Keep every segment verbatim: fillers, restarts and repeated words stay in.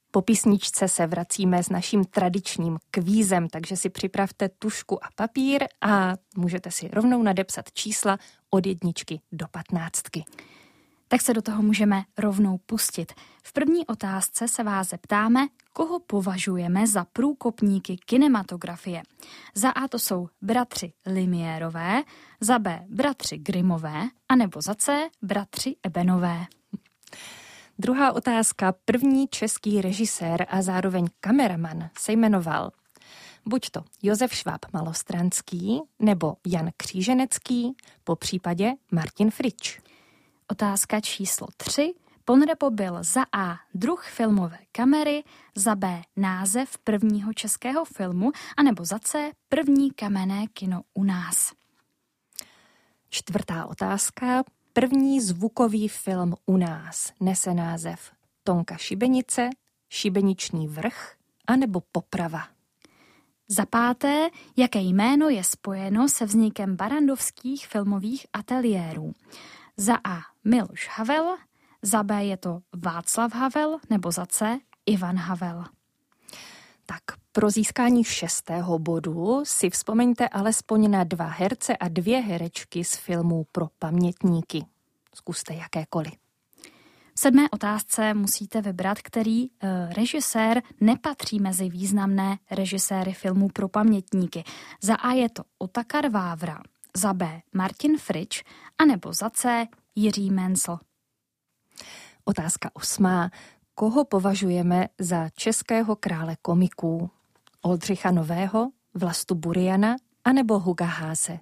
Po písničce se vracíme s naším tradičním kvízem, takže si připravte tužku a papír a můžete si rovnou nadepsat čísla od jedničky do patnáctky. Tak se do toho můžeme rovnou pustit. V první otázce se vás zeptáme, koho považujeme za průkopníky kinematografie. Za A to jsou bratři Lumiérové, za B bratři Grimmové, anebo za C bratři Ebenové. Druhá otázka. První český režisér a zároveň kameraman se jmenoval buď to Josef Šváb Malostranský nebo Jan Kříženecký, po případě Martin Frič. Otázka číslo tři. Ponrepo byl za A druh filmové kamery, za B název prvního českého filmu, anebo za C první kamenné kino u nás. Čtvrtá otázka. První zvukový film u nás nese název Tonka šibenice, Šibeniční vrch anebo Poprava. Za páté, jaké jméno je spojeno se vznikem barandovských filmových ateliérů. Za A Miloš Havel, za B je to Václav Havel nebo za C Ivan Havel. Tak pro získání šestého bodu si vzpomeňte alespoň na dva herce a dvě herečky z filmů pro pamětníky. Zkuste jakékoliv. V sedmé otázce musíte vybrat, který e, režisér nepatří mezi významné režiséry filmů pro pamětníky. Za A je to Otakar Vávra, za B Martin Frič, anebo za C Jiří Mencl. Otázka osmá. Koho považujeme za českého krále komiků? Oldřicha Nového, Vlastu Buriana anebo Huga Haase?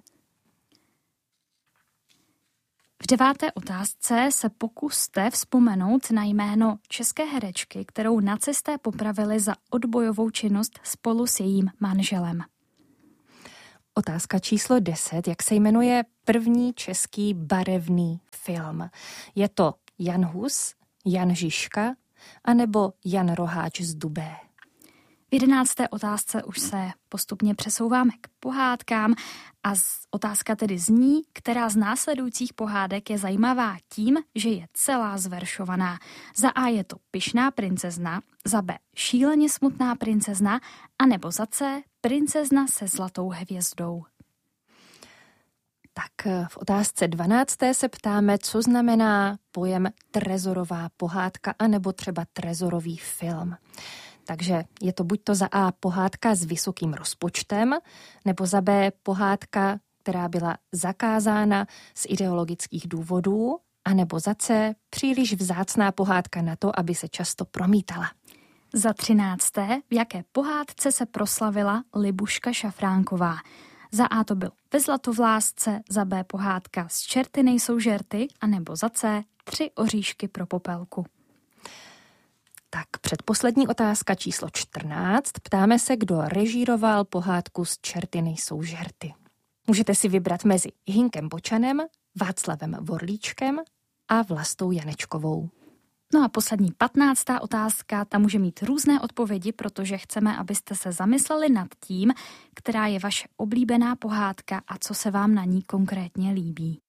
V deváté otázce se pokuste vzpomenout na jméno české herečky, kterou nacisté popravili za odbojovou činnost spolu s jejím manželem. Otázka číslo deset. Jak se jmenuje první český barevný film? Je to Jan Hus, Jan Žižka anebo Jan Roháč z Dubé? V jedenácté otázce už se postupně přesouváme k pohádkám a otázka tedy zní, která z následujících pohádek je zajímavá tím, že je celá zveršovaná. Za A je to Pyšná princezna, za B Šíleně smutná princezna anebo za C Princezna se zlatou hvězdou. Tak v otázce dvanácté se ptáme, co znamená pojem trezorová pohádka anebo třeba trezorový film. Takže je to buď to za A pohádka s vysokým rozpočtem, nebo za B pohádka, která byla zakázána z ideologických důvodů, anebo za C příliš vzácná pohádka na to, aby se často promítala. Za třinácté, v jaké pohádce se proslavila Libuška Šafránková? Za A to byl Ve zlatovlásce, za B pohádka Z čerty nejsou žerty, anebo za C Tři oříšky pro popelku. Tak předposlední otázka číslo čtrnáct. Ptáme se, kdo režíroval pohádku Z čerty nejsou žerty. Můžete si vybrat mezi Hinkem Bočanem, Václavem Vorlíčkem a Vlastou Janečkovou. No a poslední patnáctá otázka, ta může mít různé odpovědi, protože chceme, abyste se zamysleli nad tím, která je vaše oblíbená pohádka a co se vám na ní konkrétně líbí.